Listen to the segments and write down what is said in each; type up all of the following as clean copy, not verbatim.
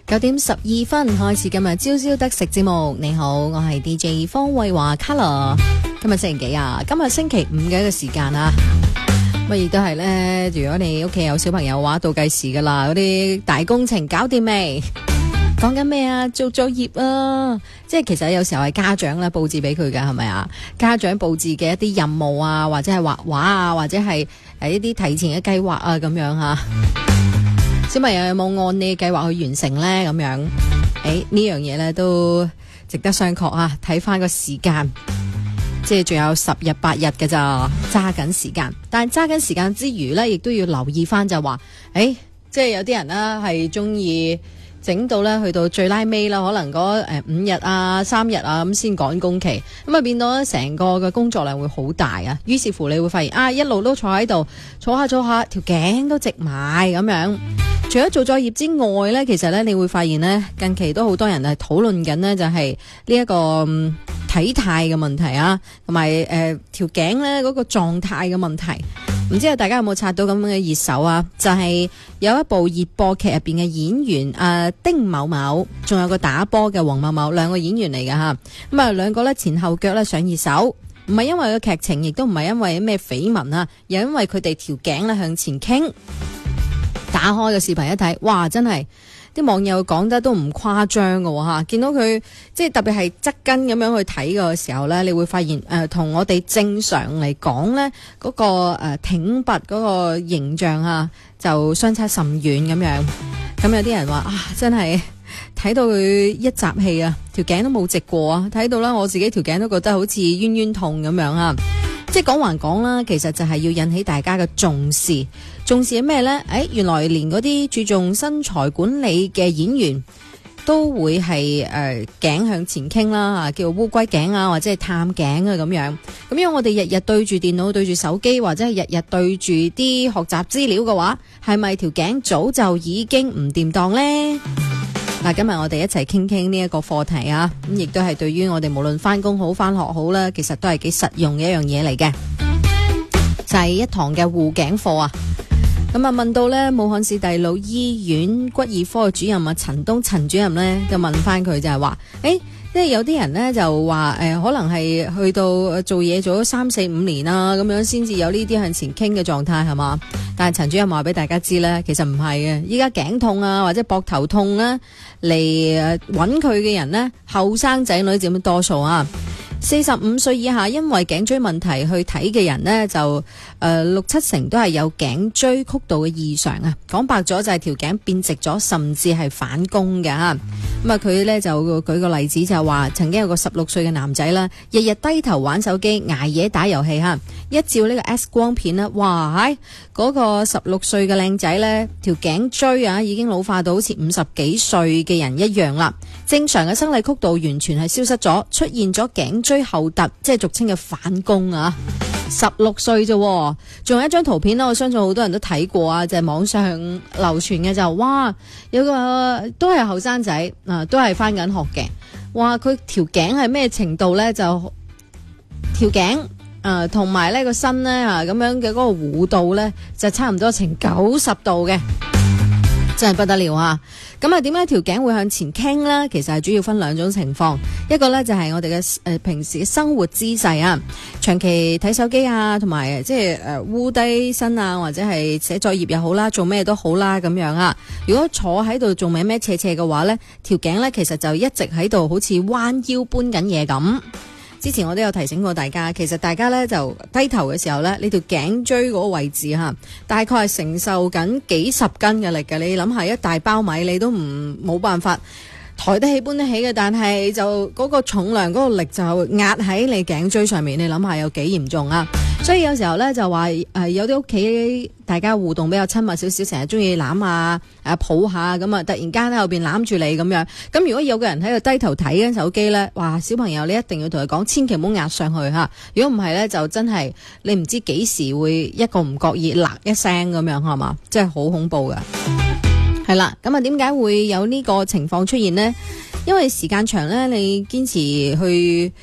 9:12開始今日朝朝得食節目。你好，我係 DJ 方慧華 Color。今日星期幾啊？今日星期五嘅一個時間啊。咁亦都係呢，如果你屋企有小朋友嘅話，倒計時噶啦。嗰啲大工程搞掂未？講緊咩啊？做作業啊！即係其實有時候係家長咧佈置俾佢噶，係咪啊？家長佈置嘅一啲任務啊，或者係畫畫啊，或者係一啲提前嘅計劃啊，咁樣吓。小朋友有冇按你嘅計劃去完成呢？咁樣，呢樣嘢呢都值得商榷啊！睇翻個時間，即係仲有10日8日嘅咋，揸緊時間。但係揸緊時間之餘呢，亦都要留意翻就話，即係有啲人呢係中意整到呢去到最拉尾啦，可能嗰5日啊、3日啊咁先趕工期，咁啊變到成個嘅工作量會好大啊。於是乎你會發現啊，一路都坐喺度，坐下條頸都直埋咁樣。除咗做作業之外呢，其實呢，你會發現呢，近期都好多人係討論緊呢，就係呢一個體態嘅問題啊，同埋條頸呢嗰個狀態嘅問題。唔知道大家有冇刷到咁樣嘅熱搜啊？就係有一部熱播劇入邊嘅演員丁某某，仲有個打波嘅黃某某，兩個演員嚟嘅吓。咁啊，兩個呢前後腳呢上熱搜，唔係因為個劇情，亦都唔係因為咩緋聞啊，而係因為佢哋條頸呢向前傾。打開個視頻一睇，哇！真係啲網友講得都唔誇張㗎吓，見到佢即係特別係側跟咁樣去睇嘅時候呢，你會發現同我哋正常嚟講呢嗰個挺拔嗰個形象啊，就相差甚遠咁樣。咁有啲人話啊，真係睇到佢一集戲啊，條頸都冇直過啊，睇到啦，我自己條頸都覺得好似冤冤痛咁樣啊。即係講還講啦，其實就係要引起大家嘅重視。重視係咩呢？原來連嗰啲注重身材管理嘅演員都會係頸向前傾啦，叫烏龜頸啊，或者係探頸啊咁樣。咁樣我哋日日對住電腦、對住手機，或者係日日對住啲學習資料嘅話，係咪條頸早就已經唔掂當呢？嗱，今日我哋一齊傾傾呢一個課題啊，咁亦都係對於我哋無論翻工好、翻學好啦，其實都係幾實用嘅一樣嘢嚟嘅，就係一堂嘅護頸課啊。咁啊，問到呢武漢市第六醫院骨耳科嘅主任啊陳東陳主任呢，就問翻佢就係話，即係有啲人呢就話可能係去到做嘢做咗3、4、5年啦，咁樣先至有呢啲向前傾嘅狀態係嘛？但係陳主任話俾大家知呢，其實唔係嘅。依家頸痛啊或者膊頭痛呢嚟揾佢嘅人呢，後生仔女佔多數啊。45歲以下因為頸椎問題去睇嘅人呢，就6、7成都係有頸椎曲度嘅異常啊。講白咗就係條頸變直咗，甚至係反弓嘅吓。咁啊，佢呢就舉個例子就係話，曾經有個16歲嘅男仔啦，日日低頭玩手機，捱夜打遊戲吓，一照呢個 X 光片啦，哇！嗰個16歲嘅靚仔呢，條頸椎啊已經老化到好似50幾歲嘅人一樣啦。正常嘅生理曲度完全係消失咗，出現咗頸椎後凸，即係俗稱嘅反弓啊。16歲啫，仲有一張圖片啦，我相信好多人都睇過啊，就係網上流傳嘅就哇，有個都係後生仔啊，都係翻緊學嘅，哇！佢條頸係咩程度呢？就條頸同埋呢個身呢，咁樣嘅嗰個弧度呢，就差唔多成90度嘅。真係不得了啊！咁啊，點解條頸會向前傾呢？其實係主要分兩種情況，一個呢就係我哋嘅平時嘅生活姿勢啊，長期睇手機啊，同埋即係烏低身啊，或者係寫作業又好啦，做咩都好啦咁樣啊。如果坐喺度做咩咩斜斜嘅話呢，條頸呢其實就一直喺度好似彎腰搬緊嘢咁。之前我都有提醒過大家，其實大家呢就低頭嘅時候呢，你條頸椎嗰個位置吓，大概係承受緊幾十斤嘅力嘅。你諗下，一大包米你都冇辦法抬得起搬得起嘅，但係就嗰個重量嗰個力就壓喺你頸椎上面，你諗下有幾嚴重啊！所以有時候呢，就話有啲屋企大家互動比較親密少少，成日中意攬下抱下咁啊，突然間喺後邊攬住你咁樣。咁如果有個人喺度低頭睇緊手機呢，哇！小朋友你一定要同佢講，千祈唔好壓上去吓。如果唔係呢，就真係你唔知幾時會一個唔覺意嗱一聲咁樣係嘛，真係好恐怖噶。係啦，咁啊，點解會有呢個情況出現呢？因為時間長呢，你堅持去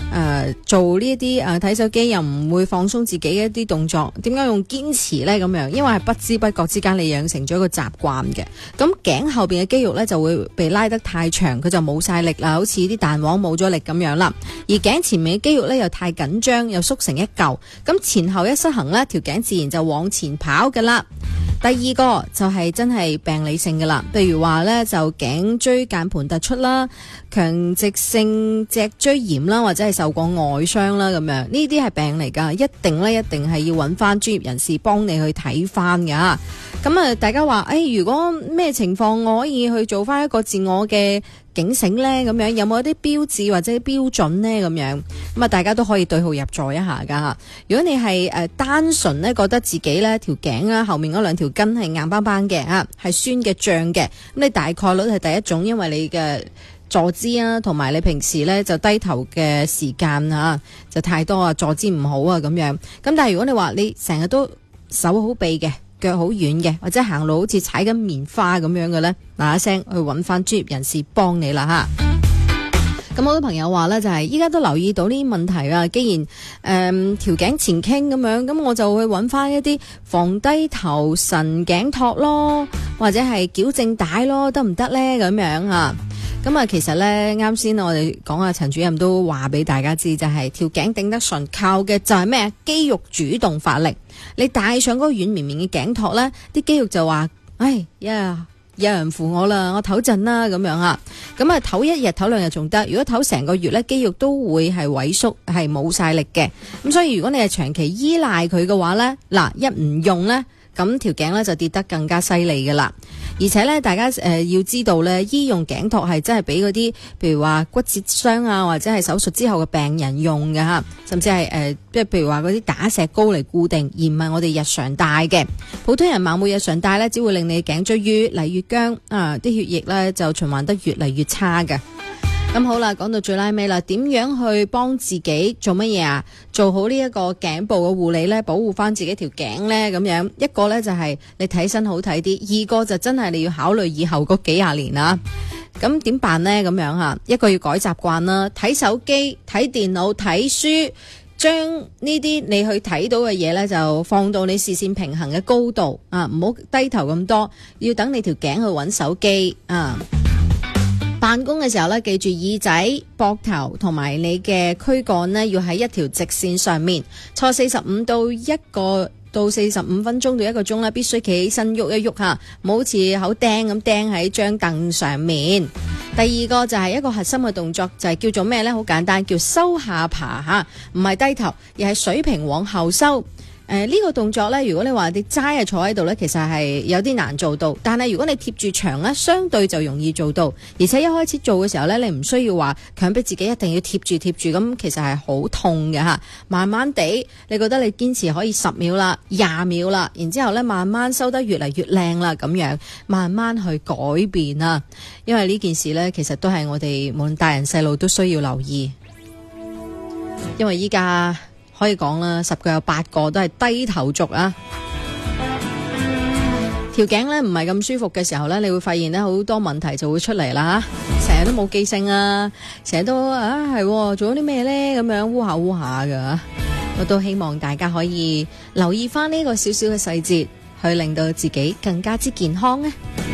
做呢一啲睇手機又唔會放鬆自己一啲動作，點解用堅持呢？咁樣，因為係不知不覺之間你養成咗一個習慣嘅。咁頸後邊嘅肌肉呢，就會被拉得太長，佢就冇晒力啦，好似啲彈簧冇咗力咁樣啦。而頸前面嘅肌肉呢，又太緊張，又縮成一嚿，咁前後一失衡呢，條頸自然就往前跑噶啦。第二個就係真係病理性噶啦，譬如話呢，就頸椎間盤突出啦、強直性脊椎炎啦，或者係受過外傷啦咁樣，呢啲係病嚟噶，一定係要揾翻專業人士幫你去睇翻噶。咁大家話如果咩情況我可以去做翻一個自我嘅警醒呢？咁樣有冇一啲標誌或者標準呢？咁樣咁啊，大家都可以對號入座一下噶吓。如果你係單純呢覺得自己呢條頸啊後面嗰兩條筋係硬邦邦嘅係酸嘅脹嘅，咁你大概率係第一種，因為你嘅坐姿啊，同埋你平時呢就低頭嘅時間就太多啊，坐姿唔好啊咁樣。咁但係如果你話你成日都手好臂嘅，腳好軟嘅，或者行路好似踩緊棉花咁樣嘅呢，嗱一聲去揾翻專業人士幫你啦吓。咁好多朋友話呢，就係依家都留意到呢啲問題啊。既然條頸前傾咁樣，咁我就會揾翻一啲防低頭神頸托咯，或者係矯正帶咯，得唔得呢？咁樣啊？咁啊，其實呢，啱先我哋講啊，陳主任都話俾大家知，就係條頸頂得順，靠嘅就係咩？肌肉主動發力。你戴上嗰個軟綿綿嘅頸托呢，啲肌肉就話：有人扶我啦，我唞陣啦咁樣啊。咁啊，唞一日唞兩日仲得，如果唞成個月呢，肌肉都會係萎縮，係冇晒力嘅。咁所以如果你係長期依賴佢嘅話呢，嗱一唔用呢，咁條頸呢就跌得更加犀利噶啦。而且咧，大家要知道咧，醫用頸托係真係俾嗰啲，譬如話骨折傷啊，或者係手術之後嘅病人用嘅吓，甚至係即係譬如話嗰啲打石膏嚟固定，而唔係我哋日常戴嘅。普通人盲目日常戴咧，只會令你頸椎越嚟越僵啊，啲血液咧就循環得越嚟越差嘅。咁好啦，講到最拉尾啦，點樣去幫自己做乜嘢啊？做好呢一個頸部嘅護理呢，保護翻自己條頸呢。咁樣一個呢，就係你睇身好睇啲，二個就真係你要考慮以後嗰幾廿年啦。咁點辦呢？咁樣吓，一個要改習慣啦，睇手機、睇電腦、睇書，將呢啲你去睇到嘅嘢呢，就放到你視線平衡嘅高度啊，唔好低頭咁多，要等你條頸去揾手機啊。辦公嘅時候呢，記住耳仔、膊頭同埋你嘅軀幹呢，要喺一條直線上面。坐45到45分鐘到1個鐘呢，必須企起身喐一喐吓，唔好好似口釘咁釘喺張凳上面。第二個就係一個核心嘅動作，就係叫做咩呢？好簡單，叫收下巴吓，唔係低頭，而係水平往後收。呢個動作呢，如果你話你齋係坐喺度呢，其實係有啲難做到。但係如果你貼住牆呢，相對就容易做到。而且一開始做嘅時候呢，你唔需要話強迫自己一定要貼住，咁其實係好痛嘅吓。慢慢地，你覺得你堅持可以10秒啦、20秒啦，然之後呢慢慢收得越嚟越靚啦，咁樣慢慢去改變啊。因為呢件事呢，其實都係我哋無論大人細路都需要留意。因為依家可以講啦，10個有8個都係低頭族啊！條頸呢唔係咁舒服嘅時候呢，你會發現呢好多問題就會出嚟啦，成日都冇記性啊，成日都係做咗啲咩呢？咁樣烏下烏下噶。我都希望大家可以留意翻呢個少少嘅細節，去令到自己更加之健康呢。